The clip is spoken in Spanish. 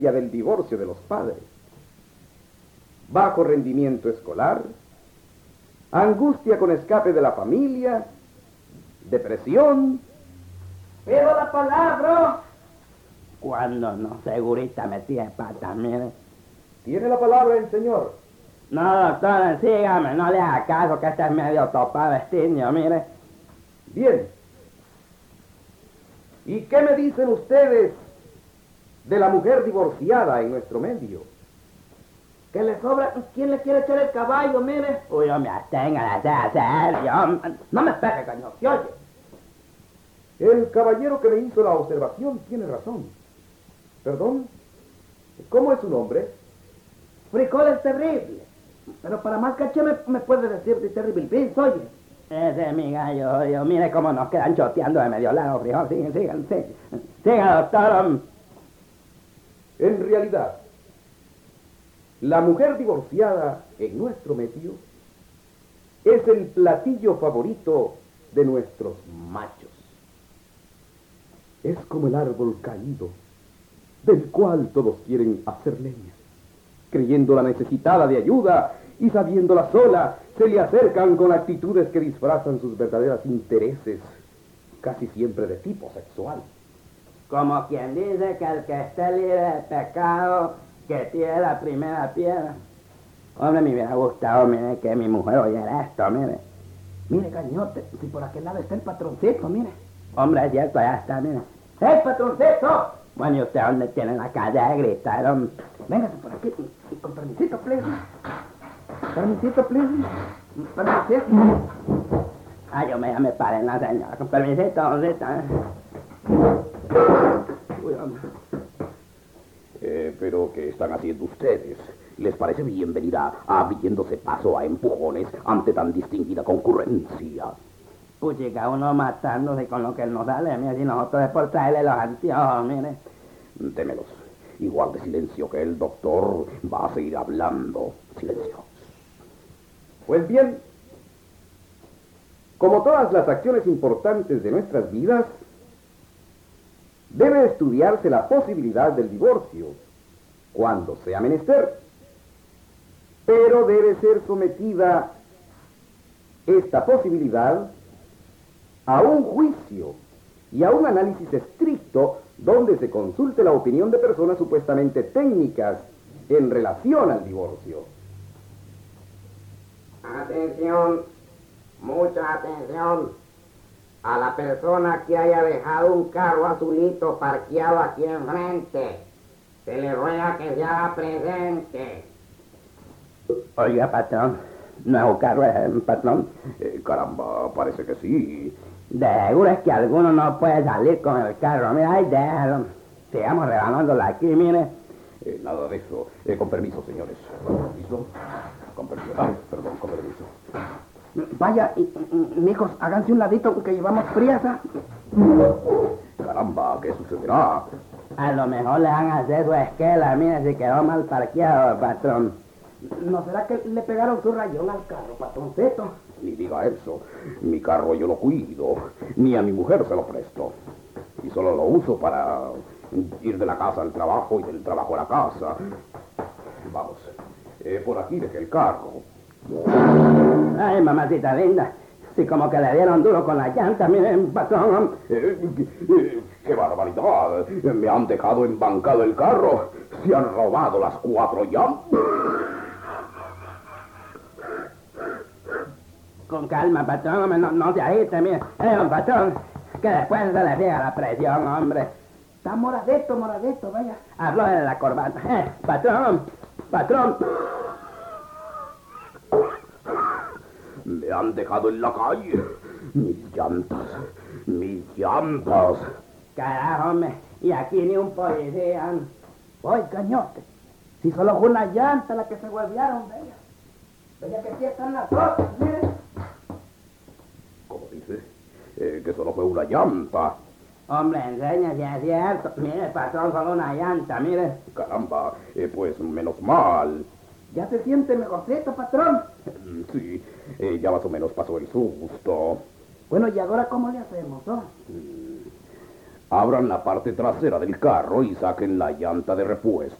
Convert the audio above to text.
del divorcio de los padres, bajo rendimiento escolar, angustia con escape de la familia, depresión. Pero la palabra. Cuando no, segurita metía de pata, mire. Tiene la palabra el señor. No, doctor, sígame, no le haga caso que este es medio topado vestiño, mire. Bien. ¿Y qué me dicen ustedes de la mujer divorciada en nuestro medio? Que le sobra. ¿Quién le quiere echar el caballo, mire? Uy, hombre, tenga de serio. No me pegue, cañón, ¿se oye? El caballero que me hizo la observación tiene razón. Perdón, ¿cómo es su nombre? Frijoles terrible. Pero para más caché me puede decir de Terrible Beans, oye. Ese es mi gallo, yo, mire cómo nos quedan choteando de medio lado, frijol. Siga, doctor. En realidad, la mujer divorciada en nuestro medio es el platillo favorito de nuestros machos. Es como el árbol caído, del cual todos quieren hacer leña. Creyéndola necesitada de ayuda y sabiéndola sola, se le acercan con actitudes que disfrazan sus verdaderos intereses, casi siempre de tipo sexual. Como quien dice que el que esté libre de pecado, que tire la primera piedra. Hombre, me hubiera gustado, mire, que mi mujer oyera esto, mire. Mire, cañote, si por aquel lado está el patroncito, mire. Hombre, es cierto, ya está, mire. ¡Hey, patroncito! Bueno, ¿y usted dónde tiene la calle de gritar, hombre? Véngase por aquí, y con permisito, please. Permisito, please. Permisito. Yo me paré en la señora. Con permisito, ¿dónde está? Uy, hombre. Pero, ¿qué están haciendo ustedes? ¿Les parece bien venir abriéndose paso a empujones ante tan distinguida concurrencia? Puchica, uno matándose con lo que nos sale, mira, si nosotros es por traerle los anteojos, mire. Démelos. Y guarde silencio, que el doctor va a seguir hablando. Silencio. Pues bien, como todas las acciones importantes de nuestras vidas, debe estudiarse la posibilidad del divorcio, cuando sea menester. Pero debe ser sometida esta posibilidad a un juicio y a un análisis estricto donde se consulte la opinión de personas supuestamente técnicas en relación al divorcio. Atención, mucha atención a la persona que haya dejado un carro azulito parqueado aquí enfrente. Se le ruega que se haga presente. Oiga, patrón, no es un carro, patrón. Caramba, parece que sí. De seguro es que alguno no puede salir con el carro. Mira, ahí déjalo. Sigamos rebanándola aquí, mire. Nada de eso. Con permiso, señores. Con permiso. Con permiso. Ay, perdón, con permiso. Vaya, mijos, háganse un ladito que llevamos priesa. Caramba, ¿qué sucederá? A lo mejor le van a hacer su esquela, mire, si quedó mal parqueado, patrón. ¿No será que le pegaron su rayón al carro, patroncito? Ni diga eso. Mi carro yo lo cuido. Ni a mi mujer se lo presto. Y solo lo uso para ir de la casa al trabajo y del trabajo a la casa. Vamos. Por aquí dejé el carro. Ay, mamacita linda. Sí, como que le dieron duro con la llanta, miren, patrón. ¡Qué barbaridad! Me han dejado embancado el carro. Se han robado las 4 llantas. Con calma, patrón, hombre, no se agite, mire. Patrón, que después se le friega la presión, hombre. Está moradito, vaya. Habló de la corbata. Patrón. Me han dejado en la calle. Mis llantas. Carajo, hombre, y aquí ni un policía. Oye, cañote, si solo fue una llanta la que se volvieron, vaya. Vaya que aquí están las otras, mire. ¿Cómo dice? Que solo fue una llanta. Hombre, enseña si es cierto. Mire, patrón, solo una llanta, mire. Caramba, pues menos mal. ¿Ya se siente mejorcito, patrón? Sí, ya más o menos pasó el susto. Bueno, ¿y ahora cómo le hacemos, oh? Abran la parte trasera del carro y saquen la llanta de repuesto.